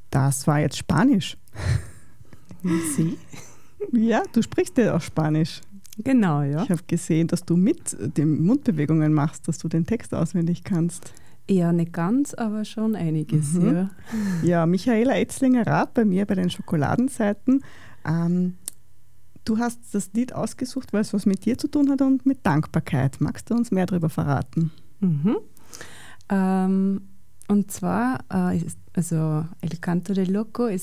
Das war jetzt Spanisch. Sie? Ja, du sprichst ja auch Spanisch. Genau, ja. Ich habe gesehen, dass du mit den Mundbewegungen machst, dass du den Text auswendig kannst. Eher nicht ganz, aber schon einiges, ja. Ja, Michaela Etzlinger-Rath bei mir bei den Schokoladenseiten. Du hast das Lied ausgesucht, weil es was mit dir zu tun hat und mit Dankbarkeit. Magst du uns mehr darüber verraten? Und zwar, also El Canto del Loco ist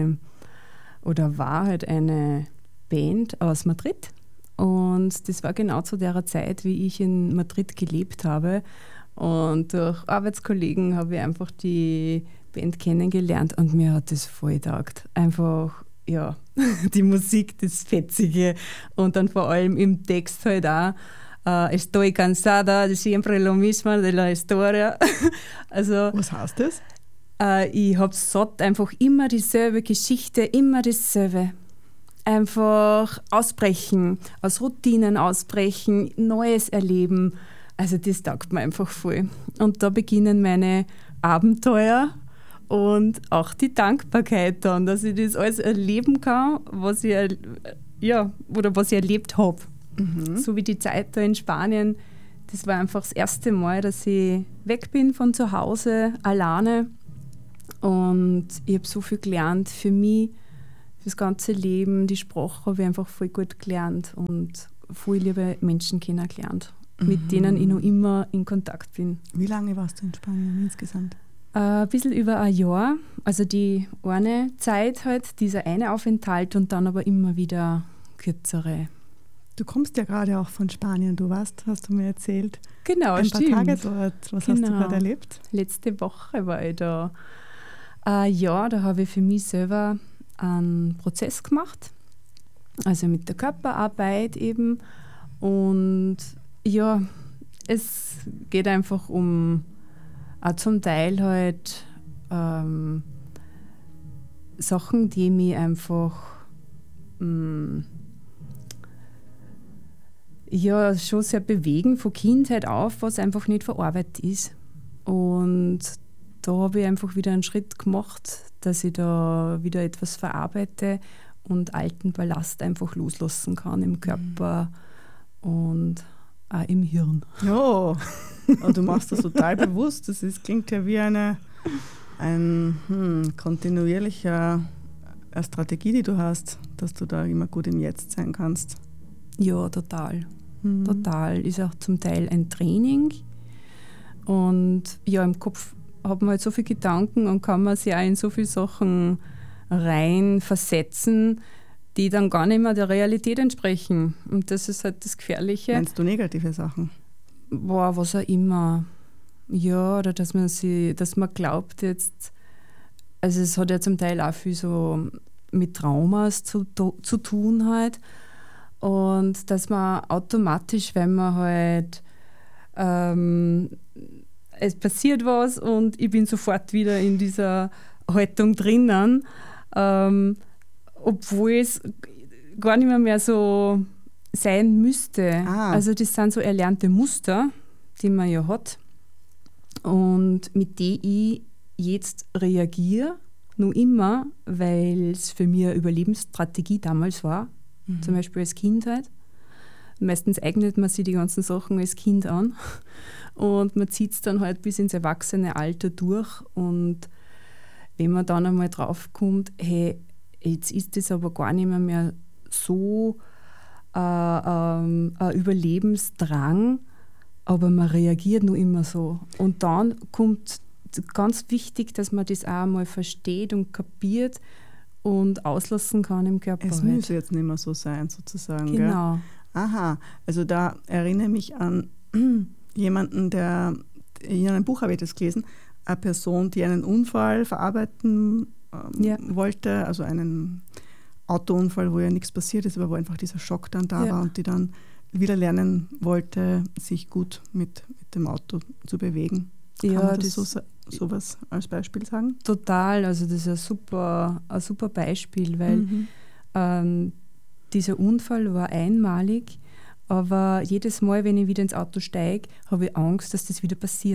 war halt eine Band aus Madrid. Und das war genau zu der Zeit, wie ich in Madrid gelebt habe. Und durch Arbeitskollegen habe ich einfach die Band kennengelernt und mir hat das voll getaugt. Einfach, ja, die Musik, das Fetzige und dann vor allem im Text halt auch. Estoy cansada de siempre lo mismo de la historia. Also, was heißt das? Ich habe satt, einfach immer dieselbe Geschichte, immer dasselbe. Einfach ausbrechen, aus Routinen ausbrechen, Neues erleben. Also das taugt mir einfach voll. Und da beginnen meine Abenteuer und auch die Dankbarkeit dann, dass ich das alles erleben kann, was ich erlebt habe. So wie die Zeit da in Spanien. Das war einfach das erste Mal, dass ich weg bin von zu Hause, alleine. Und ich habe so viel gelernt für mich, das ganze Leben, die Sprache habe ich einfach voll gut gelernt und voll liebe Menschen kennengelernt, mit denen ich noch immer in Kontakt bin. Wie lange warst du in Spanien insgesamt? Ein bisschen über ein Jahr, also die eine Zeit halt, dieser eine Aufenthalt und dann aber immer wieder kürzere. Du kommst ja gerade auch von Spanien, hast du mir erzählt. Genau, ein stimmt. Paar Tage dort. Was hast du gerade erlebt? Letzte Woche war ich da. Ja, da habe ich für mich selber einen Prozess gemacht, also mit der Körperarbeit eben. Und ja, es geht einfach um auch zum Teil halt Sachen, die mich einfach schon sehr bewegen, von Kindheit auf, was einfach nicht verarbeitet ist. Und da habe ich einfach wieder einen Schritt gemacht, dass ich da wieder etwas verarbeite und alten Ballast einfach loslassen kann im Körper und auch im Hirn. Ja, und du machst das total bewusst. Klingt ja wie eine kontinuierliche Strategie, die du hast, dass du da immer gut im Jetzt sein kannst. Ja, total. Total. Ist auch zum Teil ein Training. Und ja, im Kopf hat man halt so viele Gedanken und kann man sich auch in so viele Sachen rein versetzen, die dann gar nicht mehr der Realität entsprechen. Und das ist halt das Gefährliche. Meinst du negative Sachen? Boah, was auch immer. Ja, oder dass man glaubt jetzt, also es hat ja zum Teil auch viel so mit Traumas zu tun halt. Und dass man automatisch, wenn man halt es passiert was und ich bin sofort wieder in dieser Haltung drinnen, obwohl es gar nicht mehr so sein müsste. Also das sind so erlernte Muster, die man ja hat und mit denen ich jetzt reagiere, noch immer, weil es für mich eine Überlebensstrategie damals war, zum Beispiel als Kind halt. Meistens eignet man sich die ganzen Sachen als Kind an und man zieht es dann halt bis ins erwachsene Alter durch und wenn man dann einmal draufkommt, hey, jetzt ist das aber gar nicht mehr so ein Überlebensdrang, aber man reagiert nur immer so. Und dann kommt ganz wichtig, dass man das auch mal versteht und kapiert und auslassen kann im Körper. Es muss jetzt nicht mehr so sein, sozusagen. Genau. Gell? Aha, also da erinnere ich mich an jemanden, der, in einem Buch habe ich das gelesen, eine Person, die einen Unfall verarbeiten wollte, also einen Autounfall, wo ja nichts passiert ist, aber wo einfach dieser Schock dann da war und die dann wieder lernen wollte, sich gut mit dem Auto zu bewegen. Kann man das sowas als Beispiel sagen? Total, also das ist ein super Beispiel, weil dieser Unfall war einmalig, aber jedes Mal, wenn ich wieder ins Auto steige, habe ich Angst, dass das wieder passiert.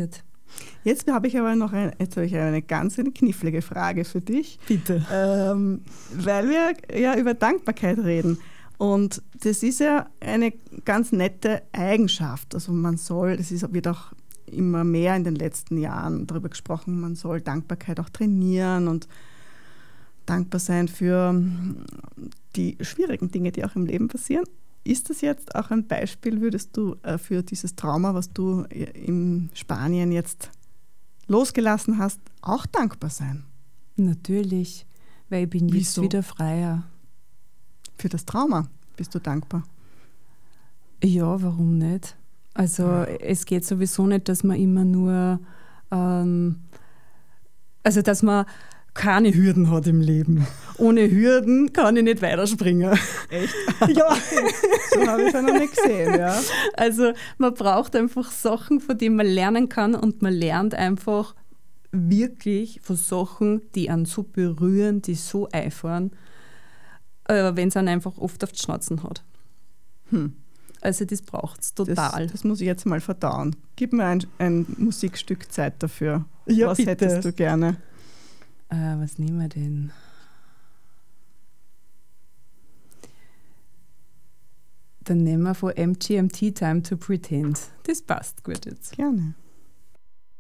Jetzt habe ich aber noch eine ganz knifflige Frage für dich. Bitte. Weil wir ja über Dankbarkeit reden. Und das ist ja eine ganz nette Eigenschaft. Also wird auch immer mehr in den letzten Jahren darüber gesprochen, man soll Dankbarkeit auch trainieren und dankbar sein für die schwierigen Dinge, die auch im Leben passieren. Ist das jetzt auch ein Beispiel, würdest du für dieses Trauma, was du in Spanien jetzt losgelassen hast, auch dankbar sein? Natürlich, weil ich bin jetzt wieder freier. Für das Trauma bist du dankbar? Ja, warum nicht? Also es geht sowieso nicht, dass man immer nur, dass man keine Hürden hat im Leben. Ohne Hürden kann ich nicht weiterspringen. Echt? Ja. So habe ich es ja noch nicht gesehen, ja. Also man braucht einfach Sachen, von denen man lernen kann, und man lernt einfach wirklich von Sachen, die einen so berühren, die so einfahren, wenn es einen einfach oft auf die Schnauzen hat. Also das braucht es total. Das muss ich jetzt mal verdauen. Gib mir ein Musikstück Zeit dafür. Ja, was bitte. Hättest du gerne? Was nehmen wir denn? Dann nehmen wir von MGMT Time to Pretend. Das passt gut jetzt. Gerne.